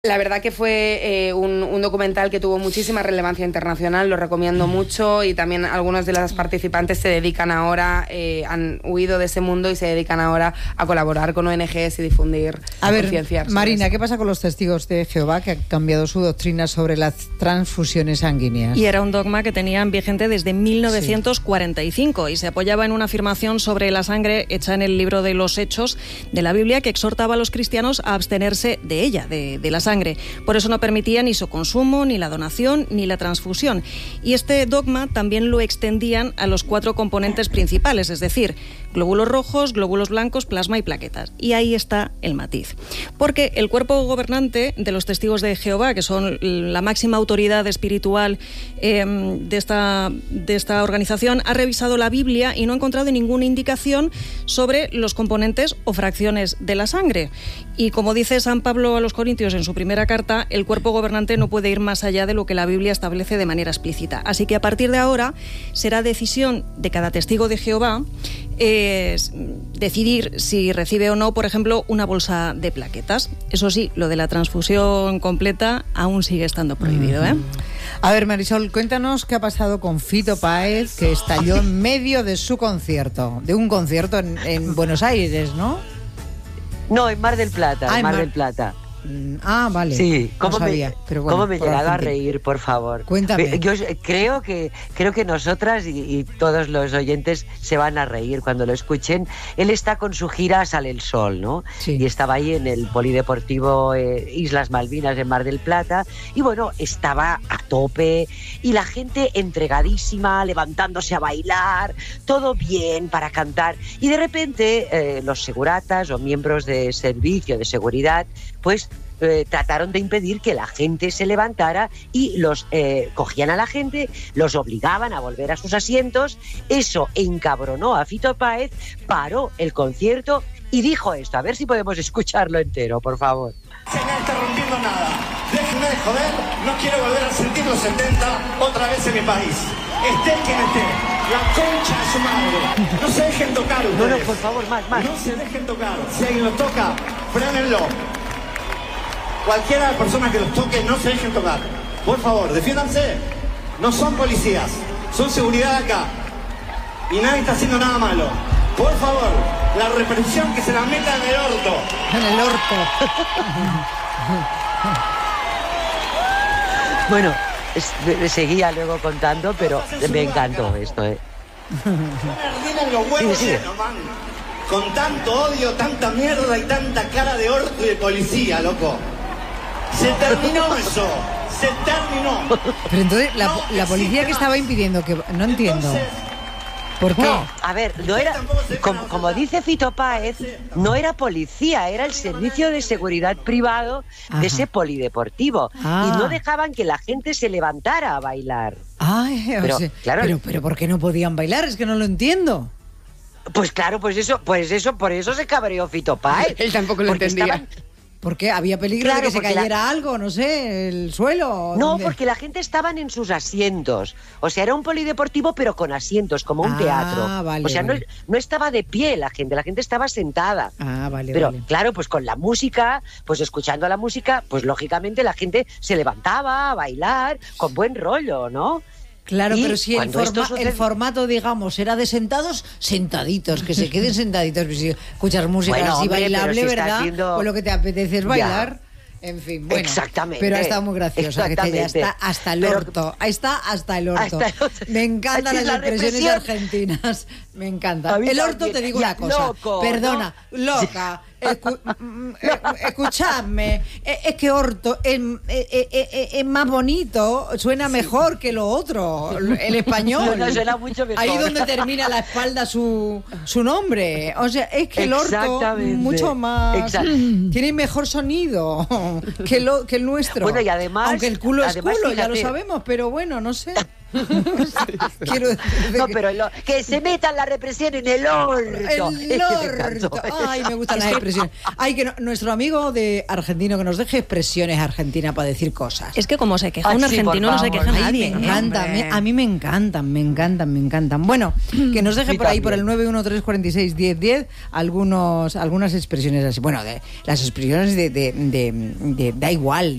La verdad que fue un documental que tuvo muchísima relevancia internacional, lo recomiendo mucho, y también algunos de las participantes se dedican ahora, han huido de ese mundo y se dedican ahora a colaborar con ONGs y difundir, concienciar. Marina, ¿qué pasa con los testigos de Jehová que han cambiado su doctrina sobre las transfusiones sanguíneas? Y era un dogma que tenían vigente desde 1945 y se apoyaba en una afirmación sobre la sangre hecha en el libro de los Hechos de la Biblia que exhortaba a los cristianos a abstenerse de ella, de la sangre. Por eso no permitía ni su consumo, ni la donación, ni la transfusión. Y este dogma también lo extendían a los 4 componentes principales, es decir, glóbulos rojos, glóbulos blancos, plasma y plaquetas. Y ahí está el matiz. Porque el cuerpo gobernante de los testigos de Jehová, que son la máxima autoridad espiritual de esta organización, ha revisado la Biblia y no ha encontrado ninguna indicación sobre los componentes o fracciones de la sangre. Y como dice San Pablo a los Corintios en su primera carta, el cuerpo gobernante no puede ir más allá de lo que la Biblia establece de manera explícita. Así que a partir de ahora será decisión de cada testigo de Jehová decidir si recibe o no, por ejemplo, una bolsa de plaquetas. Eso sí, lo de la transfusión completa aún sigue estando prohibido, ¿eh? A ver, Marisol, cuéntanos qué ha pasado con Fito Páez, que estalló en medio de su concierto, de un concierto en Buenos Aires, ¿no? No, en Mar del Plata, en Mar del Plata. Ah, vale. Sí, ¿cómo me he llegado a reír, por favor? Cuéntame. Yo creo que nosotras y todos los oyentes se van a reír cuando lo escuchen. Él está con su gira Sale el Sol, ¿no? Sí. Y estaba ahí en el Polideportivo Islas Malvinas en Mar del Plata y bueno, estaba a tope y la gente entregadísima, levantándose a bailar, todo bien para cantar. Y de repente los seguratas o miembros de servicio de seguridad, pues trataron de impedir que la gente se levantara y los cogían a la gente, los obligaban a volver a sus asientos. Eso encabronó a Fito Páez, paró el concierto y dijo esto. A ver si podemos escucharlo entero, por favor. Nadie está rompiendo nada. Déjenme de joder, no quiero volver a sentir los 70 otra vez en mi país. Esté quien esté, la concha de su madre. No se dejen tocar ustedes. No, por favor, más. No se dejen tocar. Si alguien los toca, frénenlo. Cualquiera de las personas que los toque, no se dejen tocar. Por favor, defiéndanse. No son policías, son seguridad acá. Y nadie está haciendo nada malo. Por favor, la represión que se la meta en el orto. En el orto. Bueno, seguía luego contando, pero me encantó esto, Tienen los huevos llenos, man. Con tanto odio, tanta mierda y tanta cara de orto y de policía, loco. Se terminó eso, se terminó. Pero entonces, la policía que estaba impidiendo que... No entiendo. Entonces, ¿por qué? No, a ver, no era, como dice Fito Páez, no era policía, era el servicio de seguridad privado de ese polideportivo. Y no dejaban que la gente se levantara a bailar. Ay, pero, o sea, claro, pero ¿por qué no podían bailar? Es que no lo entiendo. Pues claro, por eso se cabreó Fito Páez. Él tampoco lo entendía. ¿Por qué? ¿Había peligro de que se cayera algo? No sé, el suelo. No, ¿dónde? porque la gente estaban en sus asientos. O sea, era un polideportivo, pero con asientos, como un teatro. Vale, o sea, vale. No estaba de pie la gente estaba sentada. Vale, pero vale. claro, pues con la música, pues escuchando la música, pues lógicamente la gente se levantaba a bailar con buen rollo, ¿no? Claro, y pero si el formato, digamos, era de sentaditos, que se queden sentaditos. Pues si escuchas música así bailable, si ¿verdad? Pues lo que te apetece es bailar. En fin, bueno. Exactamente. Pero ha estado muy graciosa, que ya está hasta el orto. Ahí está hasta el orto. Me encantan las expresiones argentinas. Me encanta. El orto, te digo una cosa. Loco, perdona, ¿no? Loca. Escuchadme, es que orto es más bonito, suena mejor que lo otro, el español. Suena mucho mejor. Ahí donde termina la espalda su nombre. O sea, es que el orto mucho más tiene mejor sonido que el nuestro. Bueno, y además, aunque el culo es culo, fíjate, ya lo sabemos, pero bueno, no sé. Quiero decir no, pero que se metan la represión en el orto. El orto. Ay, me gustan las expresiones. Ay, que nuestro amigo de argentino que nos deje expresiones argentinas para decir cosas. Es que como se queja un argentino, no se queja nadie. Me encanta, a mí me encantan. Bueno, que nos deje por ahí, por el 913461010, algunas expresiones así. Bueno, las expresiones de da igual,